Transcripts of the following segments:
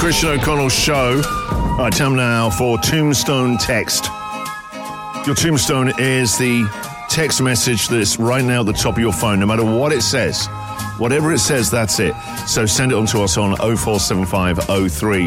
Christian O'Connell Show. All right, time now for Tombstone Text. Your tombstone is the text message that's right now at the top of your phone, no matter what it says. Whatever it says, that's it. So send it on to us on 0475 03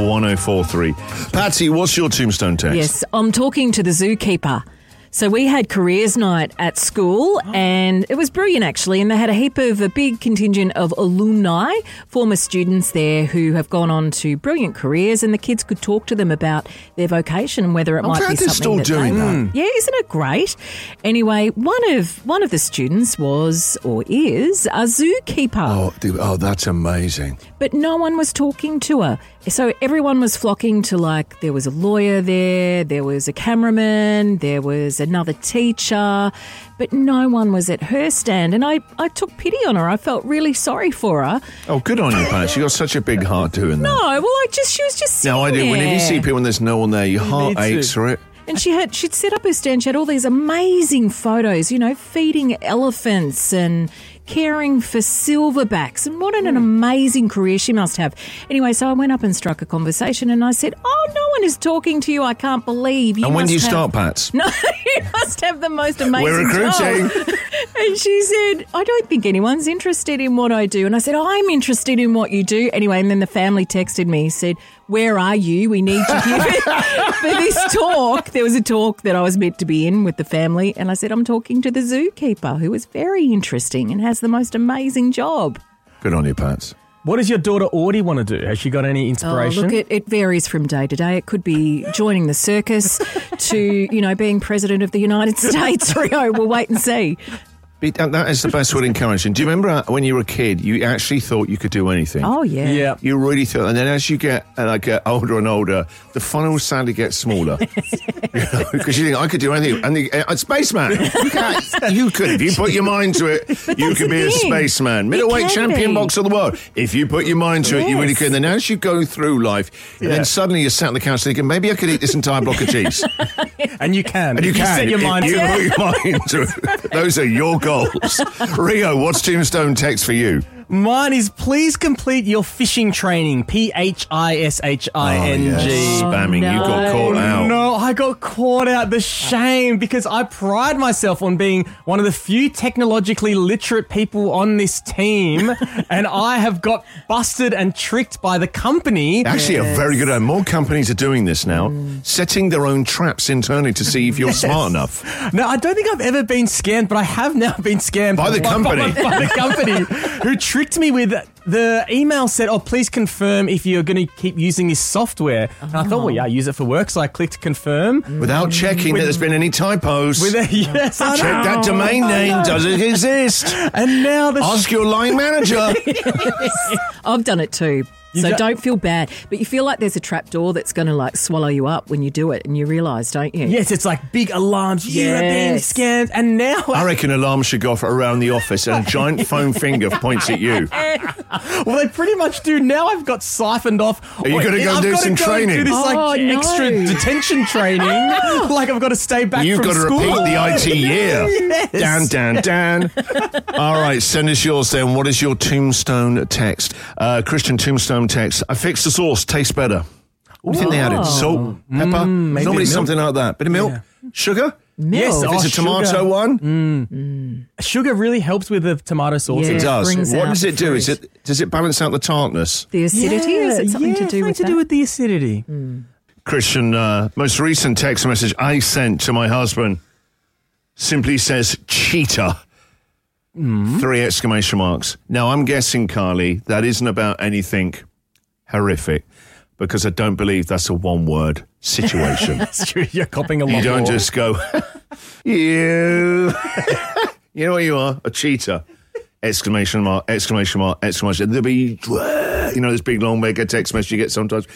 1043. Patsy, what's your tombstone text? Yes, I'm talking to the zookeeper. So we had careers night at school and it was brilliant actually, and they had a big contingent of alumni, former students there who have gone on to brilliant careers, and the kids could talk to them about their vocation and whether it might be something still that doing that. Yeah, isn't it great? Anyway, one of the students was or is a zookeeper. Oh, that's amazing. But no one was talking to her. So everyone was flocking to, like, there was a lawyer there was a cameraman, there was another teacher, but no one was at her stand. And I took pity on her. I felt really sorry for her. Oh, good on you, Pat. You got such a big heart doing that. No, well, she was just sitting No, I do. there. Whenever you see people and there's no one there, your heart aches for it. And she'd set up her stand. She had all these amazing photos, feeding elephants and caring for silverbacks. And what an amazing career she must have. Anyway, so I went up and struck a conversation and I said, oh, no one is talking to you. I can't believe you. And when do you start, Pats? No, you must have the most amazing We're recruiting. job. And she said, I don't think anyone's interested in what I do. And I said, I'm interested in what you do. Anyway, and then the family texted me, said, where are you? We need you here for this talk. There was a talk that I was meant to be in with the family. And I said, I'm talking to the zookeeper, who is very interesting and has the most amazing job. Good on you, Pats. What does your daughter Audie want to do? Has she got any inspiration? Oh, look, it varies from day to day. It could be joining the circus to, being president of the United States. Rio, we'll wait and see. That is the best word, encouraging. Do you remember when you were a kid, you actually thought you could do anything? Oh, yeah. Yeah. You really thought. And then as you get older and older, the funnel sadly gets smaller. Because you think, I could do anything. And a spaceman. You could. If you put your mind to it, you could be a spaceman. Middleweight champion boxer of the world. If you put your mind to it, you really could. And then as you go through life, and then suddenly you're sat on the couch thinking, maybe I could eat this entire block of cheese. And you can. And you can. set your mind to you it. put your mind to it. Those are your goals. Rio, what's tombstone text for you? Mine is, please complete your fishing training. PHISHING. Spamming. no. You got caught out. No, I got caught out. The shame, because I pride myself on being one of the few technologically literate people on this team, and I have got busted and tricked by the company. Actually, a very good idea. More companies are doing this now, setting their own traps internally to see if you're smart enough. No, I don't think I've ever been scammed, but I have now been scammed By the company. by the company who tricked me with the email said, oh, please confirm if you're going to keep using this software. And I thought, well, yeah, I use it for work. So I clicked confirm. Without checking that there's been any typos. Yes, I Check know. that domain name. Does it exist? And now Ask your line manager. I've done it too. So don't feel bad. But you feel like there's a trapdoor that's going to swallow you up when you do it, and you realise, don't you? Yes, it's like big alarms. You are being scammed. And now I reckon alarms should go off around the office and a giant foam finger points at you. well, they pretty much do. Now I've got siphoned off. Are you going to go do some training? Do this extra detention training. Like I've got to stay back You've from got to school. repeat the IT year. Yes. Dan. All right, send us yours then. What is your tombstone text? Christian tombstone text. I fixed the sauce. Tastes better. What do you think they added? Salt? Pepper? Normally something like that. Bit of milk? Sugar? Milk. Yes. If it's a tomato sugar. one? Sugar really helps with the tomato sauce. Yeah. It does. brings What out does it do? fruit. Does it balance out the tartness? The acidity? Is it something to do with that? the acidity. Christian, most recent text message I sent to my husband simply says cheetah. 3 exclamation marks. Now, I'm guessing, Carly, that isn't about anything horrific, because I don't believe that's a one-word situation. That's true. You're copping a lot You don't more. just go, you. You know what you are? A cheetah. Exclamation mark, exclamation mark, exclamation. There'll be, this big long mega text message you get sometimes.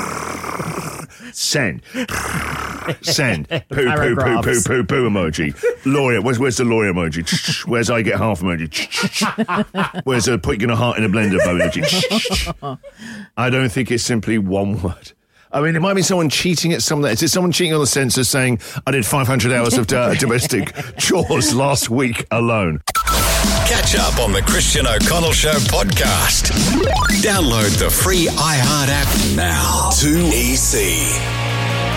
Send. Send. Poo, poo, poo, poo, poo, poo emoji. Lawyer. Where's the lawyer emoji? Where's I get half emoji? Where's the put you in a heart in a blender emoji? I don't think it's simply one word. I mean, it might be someone cheating at something. Is it someone cheating on the census saying, I did 500 hours of domestic chores last week alone? Catch up on the Christian O'Connell Show podcast. Download the free iHeart app now. 2EC.